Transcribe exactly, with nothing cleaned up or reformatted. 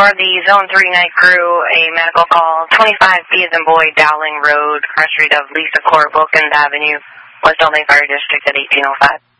For the Zone three night crew, a medical call, twenty-five B as in boy, Dowling Road, cross street of Lisa Court, Wilkins Avenue, West Albany Fire District at eighteen oh five.